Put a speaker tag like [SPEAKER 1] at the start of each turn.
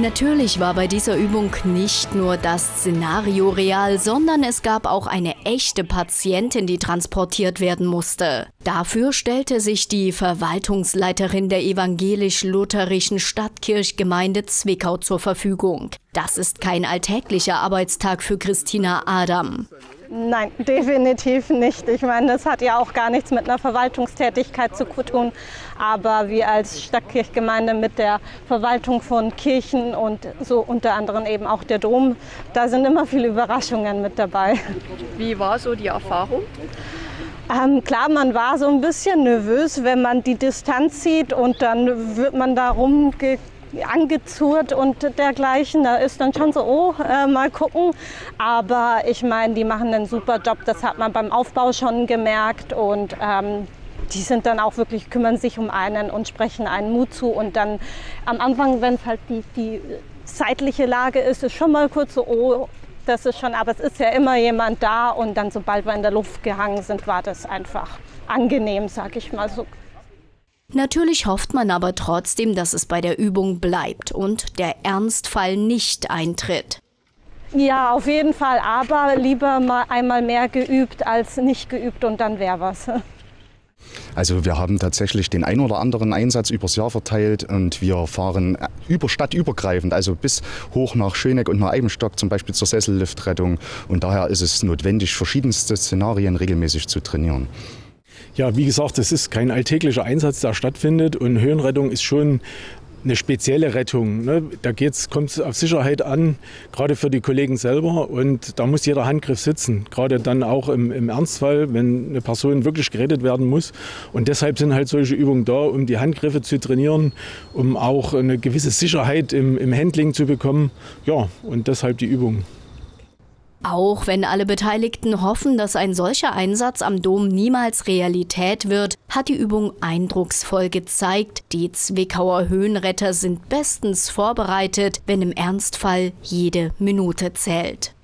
[SPEAKER 1] Natürlich war bei dieser Übung nicht nur das Szenario real, sondern es gab auch eine echte Patientin, die transportiert werden musste. Dafür stellte sich die Verwaltungsleiterin der evangelisch-lutherischen Stadtkirchgemeinde Zwickau zur Verfügung. Das ist kein alltäglicher Arbeitstag für Christina Adam.
[SPEAKER 2] Nein, definitiv nicht. Ich meine, das hat ja auch gar nichts mit einer Verwaltungstätigkeit zu tun. Aber wir als Stadtkirchgemeinde mit der Verwaltung von Kirchen und so unter anderem eben auch der Dom, da sind immer viele Überraschungen mit dabei.
[SPEAKER 3] Wie war so die Erfahrung?
[SPEAKER 2] Klar, man war so ein bisschen nervös, wenn man die Distanz sieht und dann wird man da angezurrt und dergleichen. Da ist dann schon so, mal gucken. Aber ich meine, die machen einen super Job. Das hat man beim Aufbau schon gemerkt. Und die sind dann auch wirklich, kümmern sich um einen und sprechen einen Mut zu. Und dann am Anfang, wenn es halt die zeitliche Lage ist, ist schon mal kurz so, oh, das ist schon, aber es ist ja immer jemand da. Und dann, sobald wir in der Luft gehangen sind, war das einfach angenehm, sag ich mal so.
[SPEAKER 1] Natürlich hofft man aber trotzdem, dass es bei der Übung bleibt und der Ernstfall nicht eintritt.
[SPEAKER 2] Ja, auf jeden Fall, aber lieber mal einmal mehr geübt als nicht geübt und dann wäre was.
[SPEAKER 4] Also wir haben tatsächlich den ein oder anderen Einsatz übers Jahr verteilt und wir fahren stadtübergreifend, also bis hoch nach Schöneck und nach Eibenstock, zum Beispiel zur Sesselliftrettung. Und daher ist es notwendig, verschiedenste Szenarien regelmäßig zu trainieren.
[SPEAKER 5] Ja, wie gesagt, es ist kein alltäglicher Einsatz, der stattfindet, und Höhenrettung ist schon eine spezielle Rettung. Ne? Da kommt es auf Sicherheit an, gerade für die Kollegen selber, und da muss jeder Handgriff sitzen, gerade dann auch im Ernstfall, wenn eine Person wirklich gerettet werden muss. Und deshalb sind halt solche Übungen da, um die Handgriffe zu trainieren, um auch eine gewisse Sicherheit im Handling zu bekommen. Ja, und deshalb die Übung.
[SPEAKER 1] Auch wenn alle Beteiligten hoffen, dass ein solcher Einsatz am Dom niemals Realität wird, hat die Übung eindrucksvoll gezeigt, die Zwickauer Höhenretter sind bestens vorbereitet, wenn im Ernstfall jede Minute zählt.